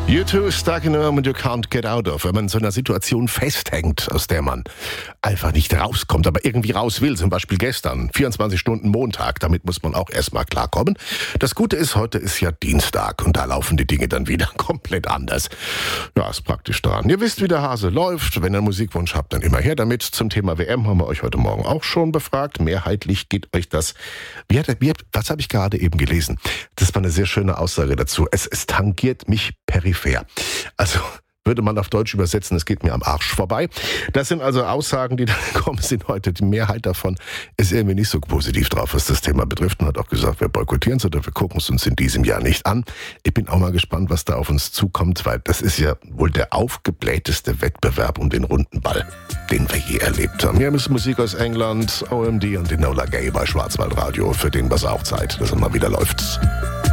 U2, stuck in a moment you can't get out of. Wenn man in so einer Situation festhängt, aus der man einfach nicht rauskommt, aber irgendwie raus will, zum Beispiel gestern, 24 Stunden Montag, damit muss man auch erstmal klarkommen. Das Gute ist, heute ist ja Dienstag und da laufen die Dinge dann wieder komplett anders. Ja, ist praktisch dran. Ihr wisst, wie der Hase läuft. Wenn ihr einen Musikwunsch habt, dann immer her damit. Zum Thema WM haben wir euch heute Morgen auch schon befragt. Mehrheitlich geht euch das... Was habe ich gerade eben gelesen? Das war eine sehr schöne Aussage dazu. Es tangiert mich peripher. Also würde man auf Deutsch übersetzen, es geht mir am Arsch vorbei. Das sind also Aussagen, die da gekommen sind heute. Die Mehrheit davon ist irgendwie nicht so positiv drauf, was das Thema betrifft. Und hat auch gesagt, wir boykottieren es oder wir gucken es uns in diesem Jahr nicht an. Ich bin auch mal gespannt, was da auf uns zukommt, weil das ist ja wohl der aufgeblähteste Wettbewerb um den runden Ball, den wir je erlebt haben. Hier ist Musik aus England, OMD und Enola Gay bei Schwarzwaldradio, für den was auch Zeit, dass er mal wieder läuft.